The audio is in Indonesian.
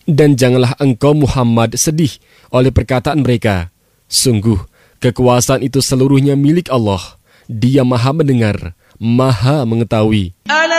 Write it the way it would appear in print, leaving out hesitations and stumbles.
Dan janganlah engkau Muhammad sedih oleh perkataan mereka. Sungguh, kekuasaan itu seluruhnya milik Allah. Dia Maha mendengar, Maha mengetahui.